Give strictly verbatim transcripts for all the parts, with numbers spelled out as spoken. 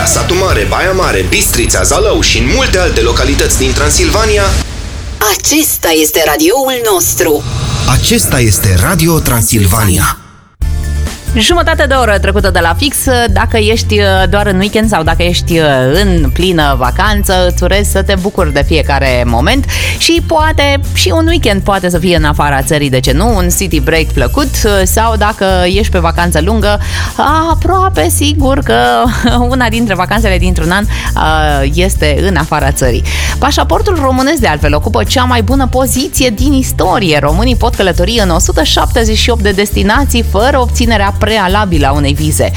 Satu Mare, Baia Mare, Bistrița, Zalău și în multe alte localități din Transilvania, acesta este radioul nostru. Acesta este Radio Transilvania. Jumătate de oră trecută de la fix. Dacă ești doar în weekend sau dacă ești în plină vacanță, îți urez să te bucuri de fiecare moment și poate și un weekend poate să fie în afara țării, de ce nu, un city break plăcut, sau dacă ești pe vacanță lungă, aproape sigur că una dintre vacanțele dintr-un an este în afara țării. Pașaportul românesc, de altfel, ocupă cea mai bună poziție din istorie. Românii pot călători în o sută șaptezeci și opt de destinații fără obținerea prealabilă a unei vize.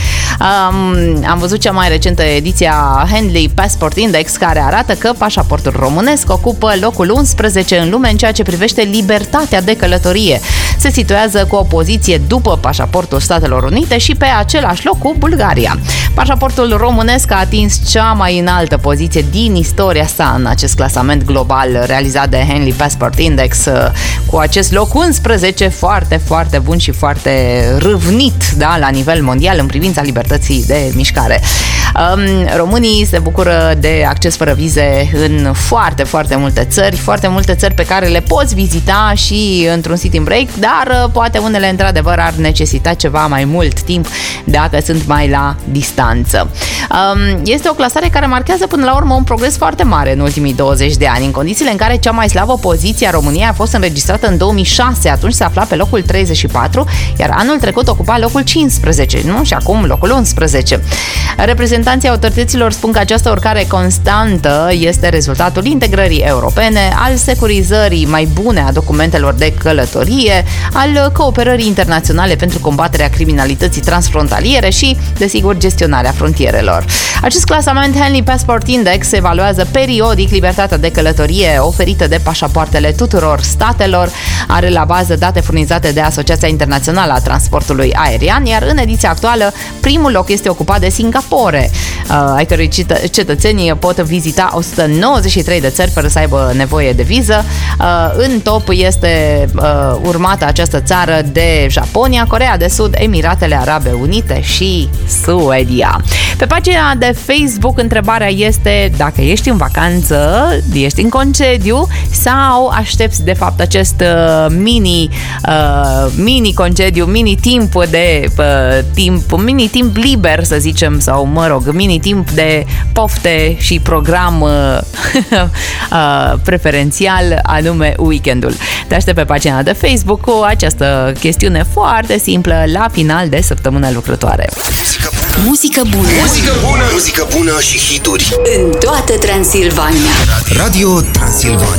Um, am văzut cea mai recentă ediție a Henley Passport Index, care arată că pașaportul românesc ocupă locul unsprezece în lume în ceea ce privește libertatea de călătorie. Se situează cu o poziție după pașaportul Statelor Unite și pe același loc cu Bulgaria. Pașaportul românesc a atins cea mai înaltă poziție din istoria sa în acest clasament global realizat de Henley Passport Index, cu acest loc unsprezece foarte, foarte bun și foarte râvnit, da, la nivel mondial în privința libertății de mișcare. Um, românii se bucură de acces fără vize în foarte, foarte multe țări, foarte multe țări pe care le poți vizita și într-un city break, dar poate unele într-adevăr ar necesita ceva mai mult timp dacă sunt mai la distanță. Um, este o clasare care marchează până la urmă un progres foarte mare în ultimii douăzeci de ani, în condițiile în care cea mai slabă poziție a României a fost înregistrată în două mii șase, atunci se afla pe locul treizeci și patru, iar anul trecut ocupa locul cincisprezece, nu? Și acum locul unsprezece. Reprezentanții autorităților spun că această urcare constantă este rezultatul integrării europene, al securizării mai bune a documentelor de călătorie, al cooperării internaționale pentru combaterea criminalității transfrontaliere și, desigur, gestionarea frontierelor. Acest clasament Henley Passport Index evaluează periodic libertatea de călătorie oferită de pașapoartele tuturor statelor, are la bază date furnizate de Asociația Internațională a Transportului Aerian, iar în ediția actuală primul loc este ocupat de Singapore, ai cărui cetățenii pot vizita o sută nouăzeci și trei de țări fără să aibă nevoie de viză. În top este urmată această țară de Japonia, Coreea de Sud, Emiratele Arabe Unite și Suedia. Pe pagina de Facebook întrebarea este dacă ești în vacanță, ești în concediu sau aștepți de fapt acest mini mini concediu, mini timp de timp, mini timp liber, să zicem, sau mă rog, mini timp de pofte și program preferențial, anume weekendul. Te aștept pe pagina de Facebook cu această chestiune foarte simplă la final de săptămână lucrătoare. Muzică bună. Muzică bună, muzică bună și hituri În toată Transilvania. Radio Transilvania.